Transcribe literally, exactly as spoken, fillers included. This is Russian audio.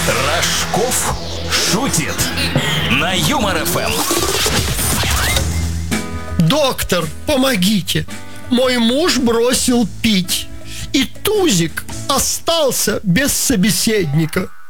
Рожков шутит на Юмор эф эм. Доктор, помогите. Мой муж бросил пить, и Тузик остался без собеседника.